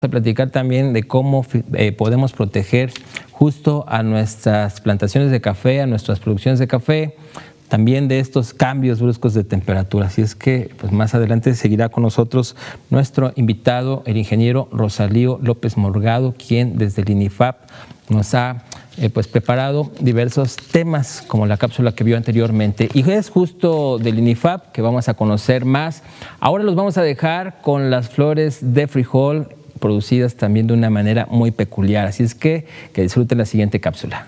a platicar también de cómo podemos proteger justo a nuestras plantaciones de café, a nuestras producciones de café, también de estos cambios bruscos de temperatura. Así es que pues más adelante seguirá con nosotros nuestro invitado, el ingeniero Rosalío López Morgado, quien desde el INIFAP nos ha preparado diversos temas como la cápsula que vio anteriormente. Y es justo del INIFAP que vamos a conocer más. Ahora los vamos a dejar con las flores de frijol, producidas también de una manera muy peculiar. Así es que disfruten la siguiente cápsula.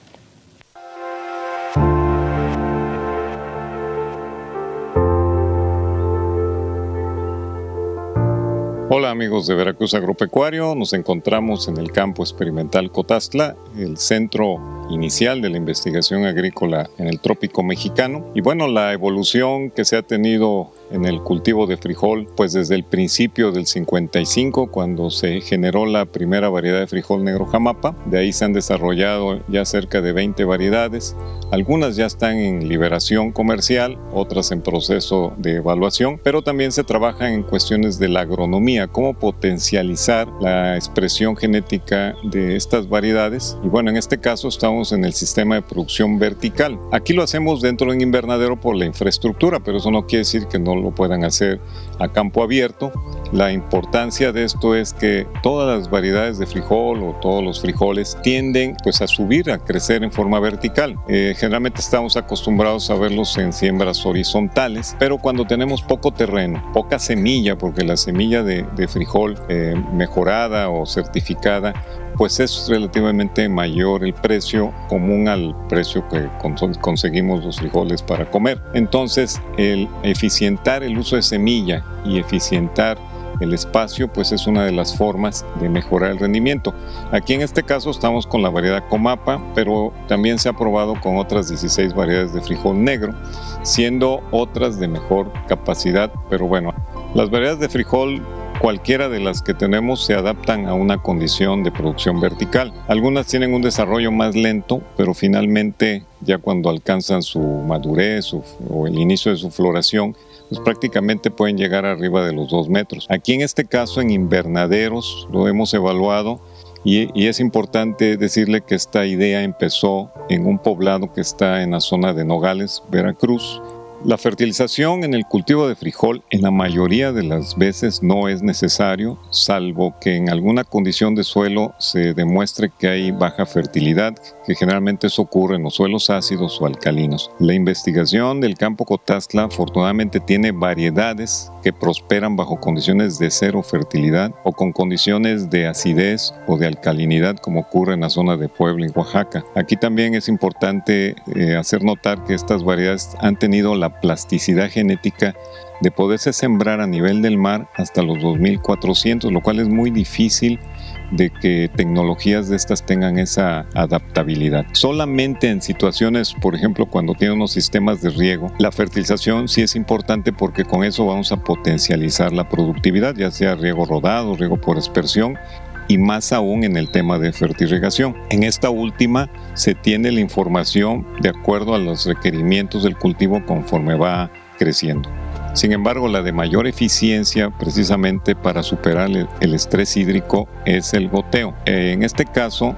Hola amigos de Veracruz Agropecuario, nos encontramos en el campo experimental Cotastla, el centro inicial de la investigación agrícola en el trópico mexicano. Y bueno, la evolución que se ha tenido en el cultivo de frijol, pues desde el principio del 55, cuando se generó la primera variedad de frijol negro Jamapa. De ahí se han desarrollado ya cerca de 20 variedades. Algunas ya están en liberación comercial, otras en proceso de evaluación, pero también se trabaja en cuestiones de la agronomía, cómo potencializar la expresión genética de estas variedades. Y bueno, en este caso estamos en el sistema de producción vertical. Aquí lo hacemos dentro de un invernadero por la infraestructura, pero eso no quiere decir que no lo puedan hacer a campo abierto. La importancia de esto es que todas las variedades de frijol o todos los frijoles tienden pues a subir, a crecer en forma vertical. Generalmente estamos acostumbrados a verlos en siembras horizontales, pero cuando tenemos poco terreno, poca semilla, porque la semilla de frijol mejorada o certificada, pues es relativamente mayor el precio común al precio que conseguimos los frijoles para comer. Entonces, el eficientar el uso de semilla y eficientar el espacio, pues es una de las formas de mejorar el rendimiento. Aquí en este caso estamos con la variedad Comapa, pero también se ha probado con otras 16 variedades de frijol negro, siendo otras de mejor capacidad. Pero bueno, las variedades de frijol, cualquiera de las que tenemos, se adaptan a una condición de producción vertical. Algunas tienen un desarrollo más lento, pero finalmente ya cuando alcanzan su madurez o el inicio de su floración, pues prácticamente pueden llegar arriba de los 2 metros. Aquí en este caso en invernaderos lo hemos evaluado y es importante decirle que esta idea empezó en un poblado que está en la zona de Nogales, Veracruz. La fertilización en el cultivo de frijol en la mayoría de las veces no es necesario, salvo que en alguna condición de suelo se demuestre que hay baja fertilidad, que generalmente eso ocurre en los suelos ácidos o alcalinos. La investigación del campo Cotastla afortunadamente tiene variedades que prosperan bajo condiciones de cero fertilidad o con condiciones de acidez o de alcalinidad, como ocurre en la zona de Puebla y Oaxaca. Aquí también es importante hacer notar que estas variedades han tenido la plasticidad genética de poderse sembrar a nivel del mar hasta los 2400, lo cual es muy difícil de que tecnologías de estas tengan esa adaptabilidad. Solamente en situaciones, por ejemplo, cuando tiene unos sistemas de riego, la fertilización sí es importante porque con eso vamos a potencializar la productividad, ya sea riego rodado, riego por aspersión, y más aún en el tema de fertirrigación. En esta última se tiene la información de acuerdo a los requerimientos del cultivo conforme va creciendo. Sin embargo, la de mayor eficiencia precisamente para superar el estrés hídrico es el goteo. En este caso,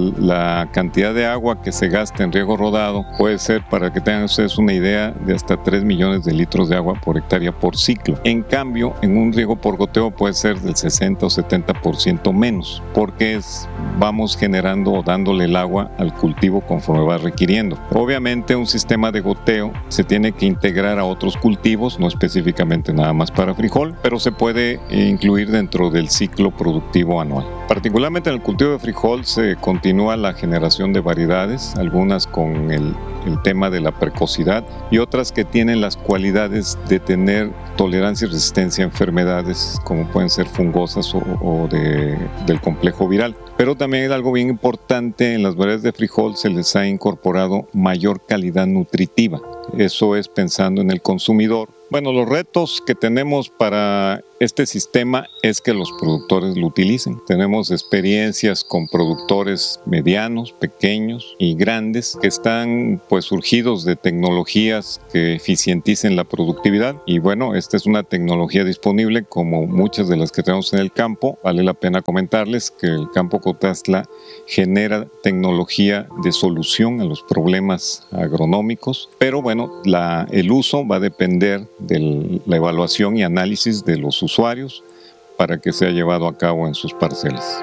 la cantidad de agua que se gasta en riego rodado puede ser, para que tengan ustedes una idea, de hasta 3 millones de litros de agua por hectárea por ciclo. En cambio, en un riego por goteo puede ser del 60 o 70% menos, porque vamos generando o dándole el agua al cultivo conforme va requiriendo. Obviamente, un sistema de goteo se tiene que integrar a otros cultivos, no específicamente nada más para frijol, pero se puede incluir dentro del ciclo productivo anual. Particularmente en el cultivo de frijol se continúa la generación de variedades, algunas con el tema de la precocidad y otras que tienen las cualidades de tener tolerancia y resistencia a enfermedades como pueden ser fungosas o del complejo viral. Pero también es algo bien importante, en las variedades de frijol se les ha incorporado mayor calidad nutritiva. Eso es pensando en el consumidor. Bueno, los retos que tenemos para este sistema es que los productores lo utilicen. Tenemos experiencias con productores medianos, pequeños y grandes que están pues surgidos de tecnologías que eficienticen la productividad. Y bueno, esta es una tecnología disponible como muchas de las que tenemos en el campo. Vale la pena comentarles que el campo Cotastla genera tecnología de solución a los problemas agronómicos, pero bueno, el uso va a depender de la evaluación y análisis de los usuarios para que sea llevado a cabo en sus parcelas.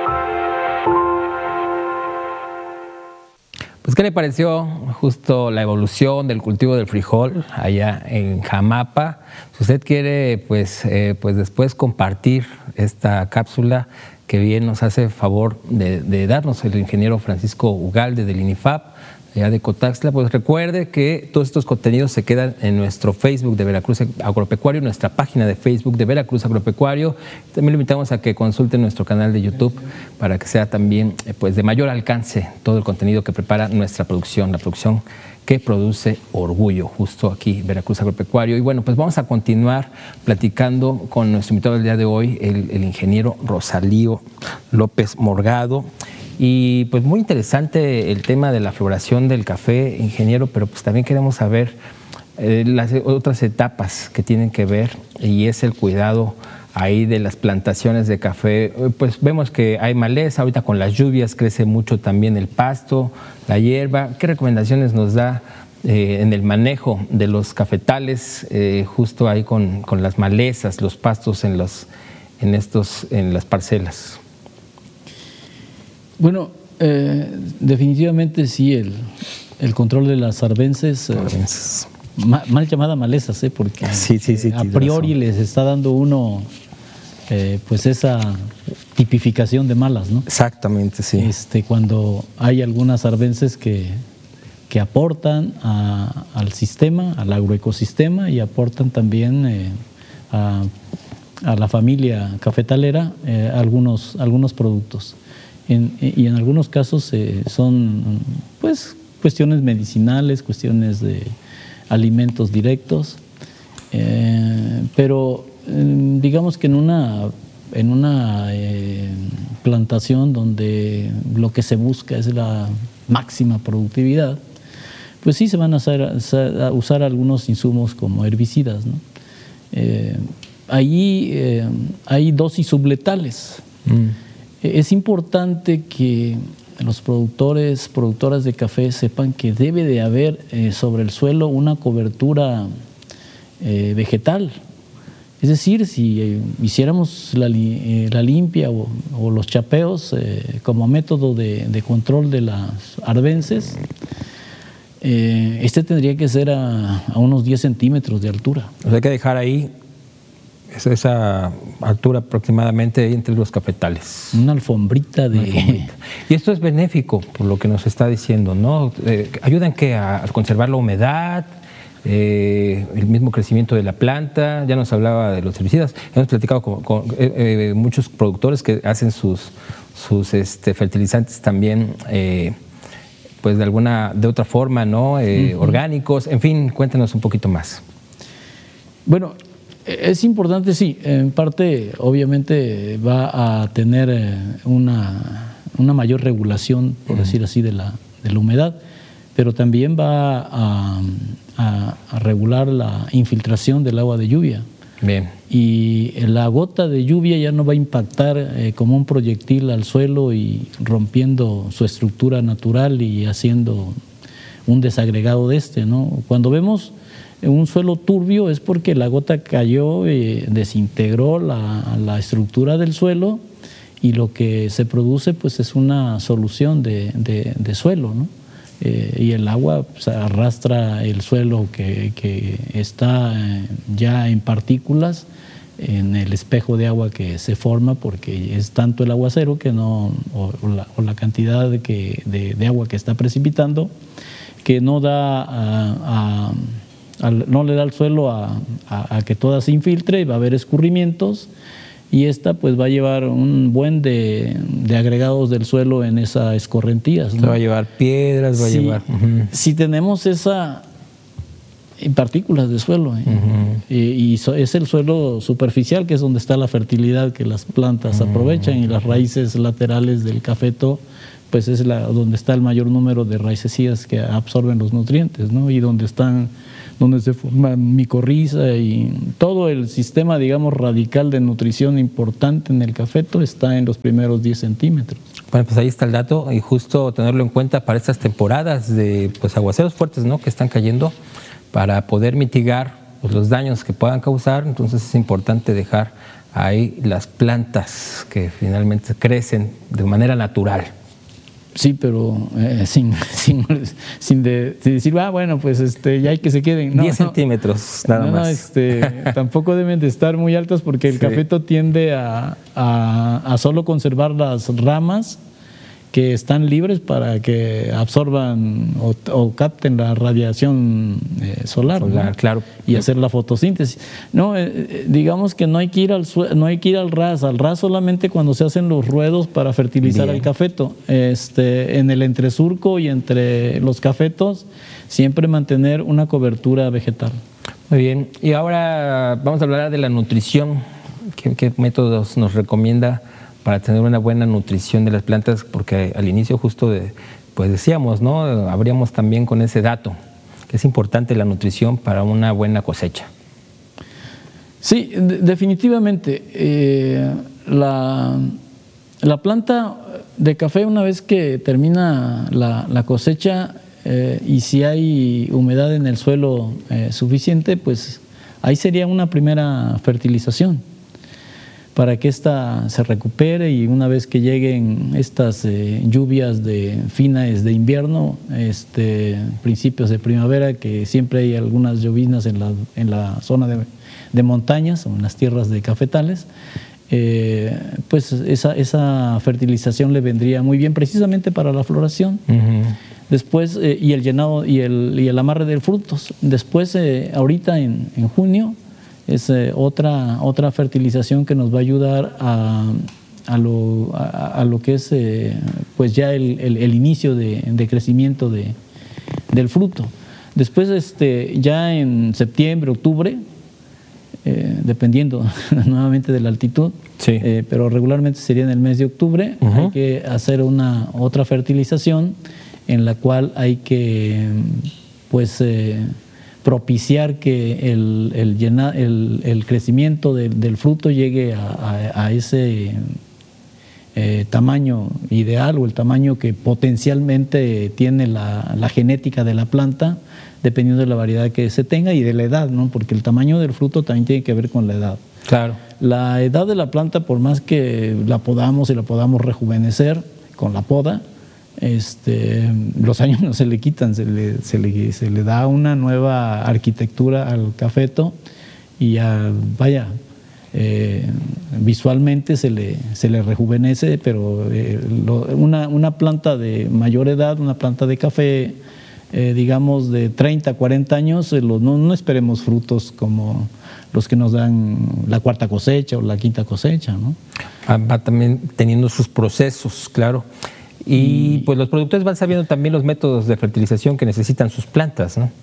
Pues, ¿qué le pareció justo la evolución del cultivo del frijol allá en Jamapa? Si usted quiere, pues después compartir esta cápsula que bien nos hace favor de darnos el ingeniero Francisco Ugalde del INIFAP, allá de Cotastla, pues recuerde que todos estos contenidos se quedan en nuestro Facebook de Veracruz Agropecuario, nuestra página de Facebook de Veracruz Agropecuario. También le invitamos a que consulten nuestro canal de YouTube para que sea también pues de mayor alcance todo el contenido que prepara nuestra producción, la producción que produce orgullo, justo aquí, Veracruz Agropecuario. Y bueno, pues vamos a continuar platicando con nuestro invitado del día de hoy, el ingeniero Rosalío López Morgado. Y pues muy interesante el tema de la floración del café, ingeniero, pero pues también queremos saber las otras etapas que tienen que ver, y es el cuidado ahí de las plantaciones de café. Pues vemos que hay maleza, ahorita con las lluvias crece mucho también el pasto, la hierba. ¿Qué recomendaciones nos da en el manejo de los cafetales, justo ahí con las malezas, los pastos en las parcelas? Bueno, definitivamente sí, el control de las arbences, mal llamada malezas, porque sí, a priori les está dando uno pues esa tipificación de malas, ¿no? Exactamente, sí. Cuando hay algunas arbences que aportan al sistema, al agroecosistema, y aportan también a la familia cafetalera algunos productos. Y en algunos casos son pues cuestiones medicinales, cuestiones de alimentos directos, pero digamos que en una plantación donde lo que se busca es la máxima productividad, pues sí se van a usar algunos insumos como herbicidas, ¿no? Allí hay dosis subletales. Es importante que los productoras de café sepan que debe de haber sobre el suelo una cobertura vegetal. Es decir, si hiciéramos la limpia o los chapeos como método de control de las arbences, tendría que ser a unos 10 centímetros de altura. O sea, hay que dejar ahí esa altura aproximadamente entre los cafetales. Una alfombrita de... Y esto es benéfico, por lo que nos está diciendo, ¿no? ¿Ayudan a conservar la humedad, el mismo crecimiento de la planta? Ya nos hablaba de los herbicidas. Hemos platicado con muchos productores que hacen sus fertilizantes también, pues de otra forma, ¿no? Orgánicos. En fin, cuéntanos un poquito más. Bueno, es importante, sí, en parte obviamente va a tener una mayor regulación, por decir así, de la humedad, pero también va a regular la infiltración del agua de lluvia. Bien. Y la gota de lluvia ya no va a impactar como un proyectil al suelo y rompiendo su estructura natural y haciendo un desagregado de ¿no? Cuando vemos un suelo turbio es porque la gota cayó, desintegró la estructura del suelo, y lo que se produce pues es una solución de suelo, ¿no? Y el agua pues, arrastra el suelo que está ya en partículas en el espejo de agua que se forma, porque es tanto el aguacero que o la cantidad de agua que está precipitando, que no da no le da al suelo a que toda se infiltre, y va a haber escurrimientos, y pues va a llevar un buen de agregados del suelo en esas escorrentías, ¿no? Va a llevar piedras, va a llevar... Si tenemos esa Y partículas de suelo. Es el suelo superficial, que es donde está la fertilidad que las plantas aprovechan, y las raíces laterales del cafeto, pues es donde está el mayor número de raicecillas que absorben los nutrientes, ¿no? Y donde se forma micorriza, y todo el sistema, digamos, radical de nutrición importante en el cafeto está en los primeros 10 centímetros. Bueno, pues ahí está el dato, y justo tenerlo en cuenta para estas temporadas de aguaceros fuertes, ¿no?, que están cayendo, para poder mitigar pues los daños que puedan causar. Entonces es importante dejar ahí las plantas que finalmente crecen de manera natural. Sí, pero sin decir, bueno, pues ya hay que se queden. 10 centímetros, nada más. Tampoco deben de estar muy altas, porque el cafeto tiende a solo conservar las ramas que están libres para que absorban o capten la radiación solar, ¿no? Claro. Y hacer la fotosíntesis. No, digamos que no hay que ir al ras. Al ras solamente cuando se hacen los ruedos para fertilizar el cafeto. En el entresurco y entre los cafetos, siempre mantener una cobertura vegetal. Muy bien. Y ahora vamos a hablar de la nutrición. ¿Qué métodos nos recomienda para tener una buena nutrición de las plantas? Porque al inicio justo pues decíamos, ¿no?, habríamos también con ese dato, que es importante la nutrición para una buena cosecha. Sí, definitivamente. La planta de café, una vez que termina la cosecha, y si hay humedad en el suelo suficiente, pues ahí sería una primera fertilización, para que ésta se recupere, y una vez que lleguen estas lluvias de finales de invierno, principios de primavera, que siempre hay algunas lloviznas en la zona de montañas o en las tierras de cafetales, pues esa fertilización le vendría muy bien precisamente para la floración. Después, y el llenado y el amarre de frutos. Después, ahorita en junio, es otra fertilización que nos va a ayudar a lo que es pues ya el inicio de crecimiento del fruto. Después, ya en septiembre, octubre, dependiendo nuevamente de la altitud, sí, pero regularmente sería en el mes de octubre, hay que hacer otra fertilización, en la cual hay que pues propiciar que el crecimiento del fruto llegue a ese tamaño ideal, o el tamaño que potencialmente tiene la genética de la planta, dependiendo de la variedad que se tenga y de la edad, ¿no? Porque el tamaño del fruto también tiene que ver con la edad. Claro. La edad de la planta, por más que la podamos y la podamos rejuvenecer con la poda, los años no se le quitan, se le da una nueva arquitectura al cafeto, y visualmente se le rejuvenece, pero una planta de mayor edad, una planta de café, digamos de 30, 40 años, no esperemos frutos como los que nos dan la cuarta cosecha o la quinta cosecha, ¿no? Va también teniendo sus procesos, claro. Y pues los productores van sabiendo también los métodos de fertilización que necesitan sus plantas, ¿no?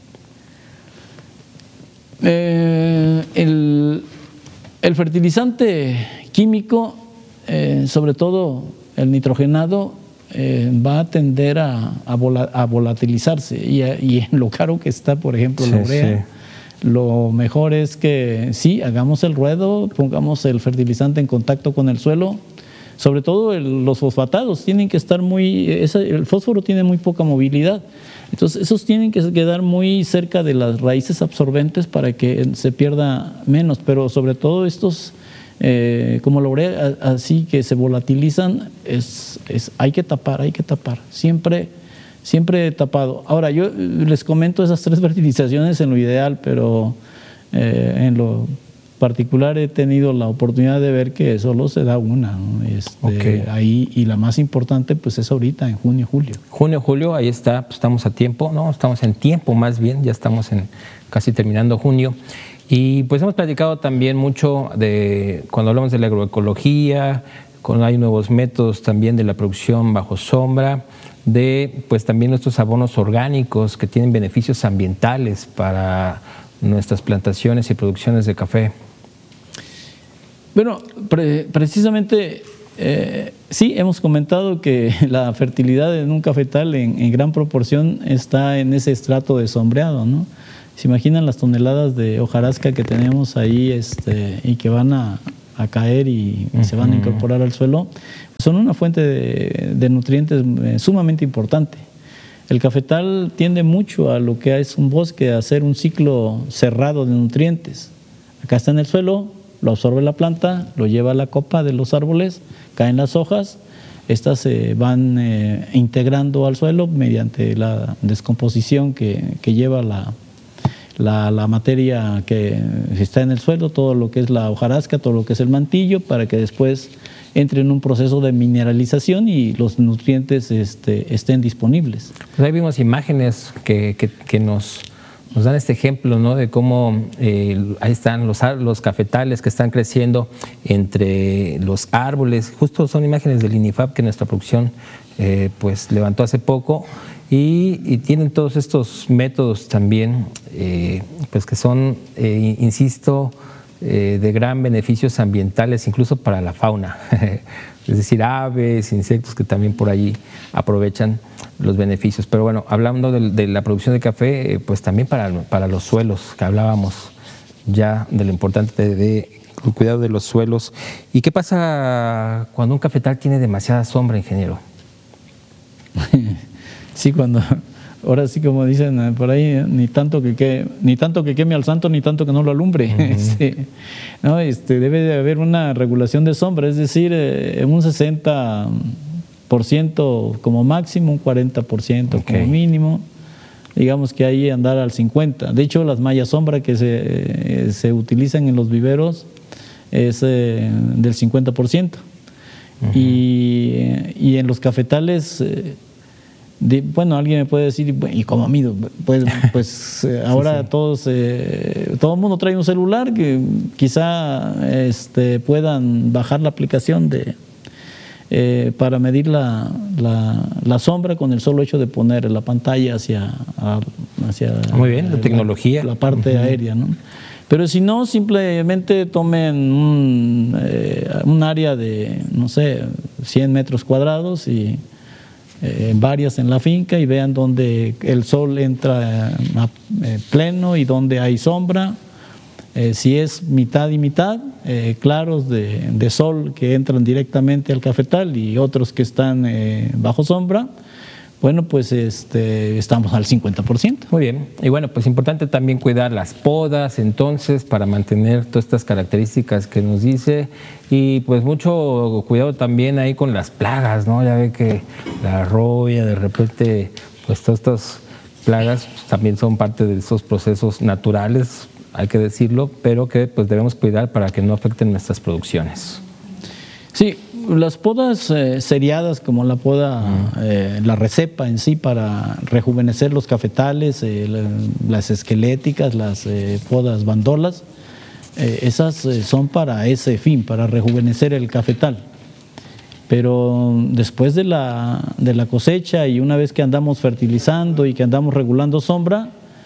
El fertilizante químico, sobre todo el nitrogenado, va a tender a volatilizarse, y en lo caro que está, por ejemplo, la urea. Sí. Lo mejor es que sí, hagamos el ruedo, pongamos el fertilizante en contacto con el suelo. Sobre todo los fosfatados tienen que estar el fósforo tiene muy poca movilidad, entonces esos tienen que quedar muy cerca de las raíces absorbentes para que se pierda menos, pero sobre todo estos, como la urea, así que se volatilizan, hay que tapar, siempre tapado. Ahora, yo les comento esas 3 fertilizaciones en lo ideal, pero en lo particular he tenido la oportunidad de ver que solo se da una, ¿no? Ahí, y la más importante pues es ahorita en junio, julio. Junio, julio, ahí está, pues estamos a tiempo, ¿no? Estamos en tiempo más bien, ya estamos casi terminando junio. Y pues hemos platicado también mucho cuando hablamos de la agroecología, hay nuevos métodos también de la producción bajo sombra, de pues también nuestros abonos orgánicos que tienen beneficios ambientales para nuestras plantaciones y producciones de café. Bueno, precisamente sí, hemos comentado que la fertilidad en un cafetal en gran proporción está en ese estrato de sombreado, ¿no? ¿Se imaginan las toneladas de hojarasca que tenemos ahí y que van a caer y se van a incorporar al suelo? Son una fuente de nutrientes sumamente importante. El cafetal tiende mucho a lo que es un bosque, a hacer un ciclo cerrado de nutrientes. Acá está en el suelo, lo absorbe la planta, lo lleva a la copa de los árboles, caen las hojas, estas se van integrando al suelo mediante la descomposición que lleva la materia que está en el suelo, todo lo que es la hojarasca, todo lo que es el mantillo, para que después entre en un proceso de mineralización y los nutrientes estén disponibles. Pues ahí vimos imágenes que nos dan este ejemplo, ¿no? De cómo ahí están los cafetales que están creciendo entre los árboles. Justo son imágenes del INIFAP que nuestra producción pues levantó hace poco, y tienen todos estos métodos también pues que son, insisto, de gran beneficios ambientales, incluso para la fauna, es decir, aves, insectos que también por allí aprovechan los beneficios. Pero bueno, hablando de la producción de café, pues también para los suelos, que hablábamos ya de lo importante del cuidado de los suelos. ¿Y qué pasa cuando un cafetal tiene demasiada sombra, ingeniero? Sí, ahora sí, como dicen por ahí, ni tanto que queme al santo, ni tanto que no lo alumbre. ¿No? Debe de haber una regulación de sombra, es decir, un 60% como máximo, un 40% como mínimo. Digamos que ahí andar al 50%. De hecho, las mallas sombra que se utilizan en los viveros es del 50%. Y en los cafetales... bueno, alguien me puede decir, ¿y cómo mido? Pues ahora sí. todo el mundo trae un celular que quizá puedan bajar la aplicación para medir la sombra con el solo hecho de poner la pantalla hacia muy bien, la tecnología, la parte aérea, ¿no? Pero si no, simplemente tomen un área de, no sé, 100 metros cuadrados y varias en la finca, y vean dónde el sol entra a pleno y dónde hay sombra. Si es mitad y mitad, claros de sol que entran directamente al cafetal y otros que están bajo sombra, bueno, pues estamos al 50%. Muy bien. Y bueno, pues importante también cuidar las podas, entonces, para mantener todas estas características que nos dice. Y pues mucho cuidado también ahí con las plagas, ¿no? Ya ve que la roya, de repente, pues todas estas plagas también son parte de esos procesos naturales, hay que decirlo, pero que pues debemos cuidar para que no afecten nuestras producciones. Sí. Las podas seriadas, como la poda, la recepa en sí para rejuvenecer los cafetales, las esqueléticas, las podas bandolas, esas son para ese fin, para rejuvenecer el cafetal. Pero después de la cosecha, y una vez que andamos fertilizando y que andamos regulando sombra,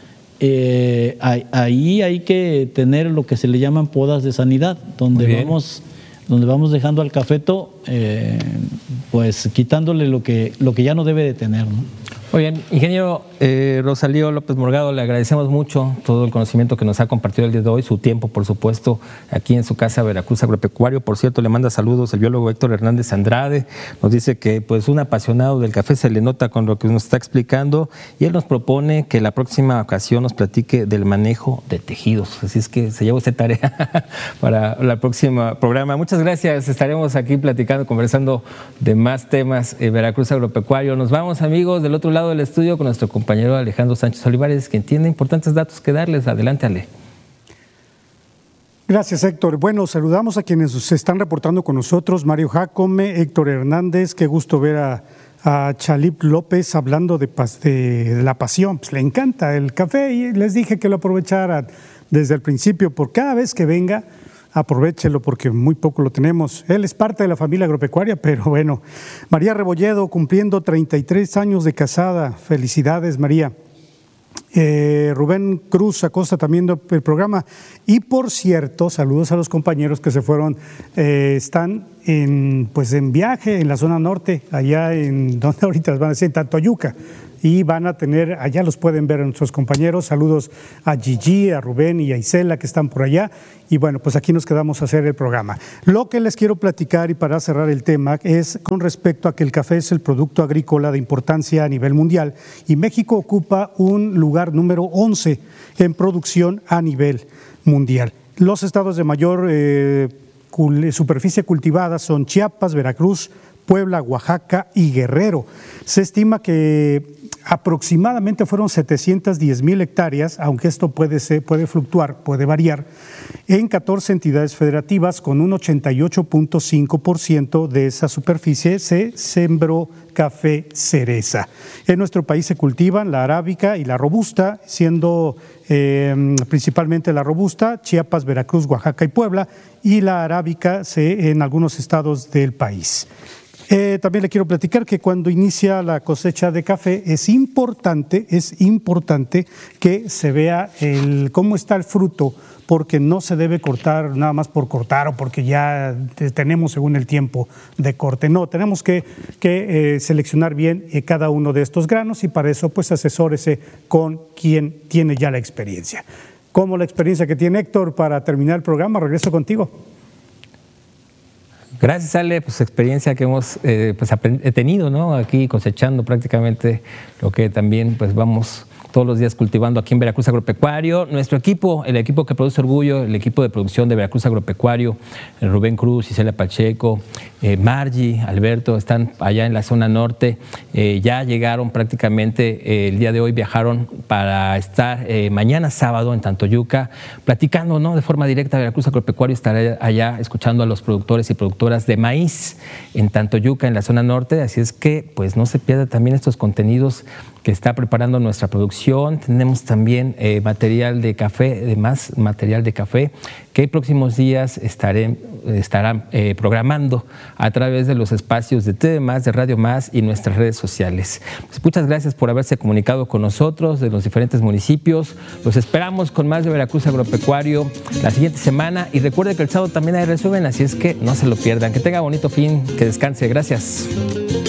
ahí hay que tener lo que se le llaman podas de sanidad, donde vamos dejando al cafeto, pues quitándole lo que ya no debe de tener, ¿no? Muy bien, ingeniero Rosalío López Morgado, le agradecemos mucho todo el conocimiento que nos ha compartido el día de hoy, su tiempo, por supuesto, aquí en su casa Veracruz Agropecuario. Por cierto, le manda saludos el biólogo Héctor Hernández Andrade, nos dice que pues un apasionado del café, se le nota con lo que nos está explicando, y él nos propone que la próxima ocasión nos platique del manejo de tejidos, así es que se lleva usted tarea para la próxima programa. Muchas gracias, estaremos aquí platicando, conversando de más temas Veracruz Agropecuario. Nos vamos, amigos, del otro lado del estudio con nuestro compañero Alejandro Sánchez Olivares, quien tiene importantes datos que darles. Adelante, Ale. Gracias, Héctor. Bueno, saludamos a quienes se están reportando con nosotros: Mario Jacome, Héctor Hernández. Qué gusto ver a Chalip López hablando de la pasión. Pues le encanta el café y les dije que lo aprovecharan desde el principio, por cada vez que venga Aprovéchelo porque muy poco lo tenemos. Él es parte de la familia agropecuaria, pero bueno. María Rebolledo, cumpliendo 33 años de casada. Felicidades, María. Rubén Cruz Acosta también del programa. Y por cierto, saludos a los compañeros que se fueron, están en viaje en la zona norte, allá en donde ahorita van a decir, en Tantoyuca, y van a tener, allá los pueden ver nuestros compañeros. Saludos a Gigi, a Rubén y a Isela que están por allá. Y bueno, pues aquí nos quedamos a hacer el programa. Lo que les quiero platicar y para cerrar el tema es con respecto a que el café es el producto agrícola de importancia a nivel mundial y México ocupa un lugar número 11 en producción a nivel mundial. Los estados de mayor superficie cultivada son Chiapas, Veracruz, Puebla, Oaxaca y Guerrero. Se estima que aproximadamente fueron 710,000 hectáreas, aunque esto puede fluctuar, puede variar, en 14 entidades federativas, con un 88.5% de esa superficie se sembró café cereza. En nuestro país se cultivan la arábica y la robusta, siendo principalmente la robusta, Chiapas, Veracruz, Oaxaca y Puebla, y la arábica en algunos estados del país. También le quiero platicar que cuando inicia la cosecha de café es importante que se vea cómo está el fruto, porque no se debe cortar nada más por cortar o porque ya tenemos según el tiempo de corte. No, tenemos que seleccionar bien cada uno de estos granos y para eso pues asesórese con quien tiene ya la experiencia. Como la experiencia que tiene Héctor para terminar el programa, regreso contigo. Gracias, Ale, pues experiencia que hemos tenido, ¿no? Aquí cosechando prácticamente lo que también pues vamos todos los días cultivando aquí en Veracruz Agropecuario. Nuestro equipo, el equipo que produce orgullo, el equipo de producción de Veracruz Agropecuario, Rubén Cruz, Isela Pacheco, Margie, Alberto, están allá en la zona norte. Ya llegaron prácticamente, el día de hoy viajaron para estar mañana sábado en Tantoyuca, platicando, ¿no? De forma directa. Veracruz Agropecuario estará allá escuchando a los productores y productoras de maíz en Tantoyuca, en la zona norte. Así es que pues no se pierda también estos contenidos que está preparando nuestra producción. Tenemos también material de café, más material de café, que próximos días estarán programando a través de los espacios de TV+, de Radio Más y nuestras redes sociales. Pues muchas gracias por haberse comunicado con nosotros de los diferentes municipios. Los esperamos con más de Veracruz Agropecuario la siguiente semana y recuerde que el sábado también hay resumen, así es que no se lo pierdan. Que tenga bonito fin, que descanse. Gracias.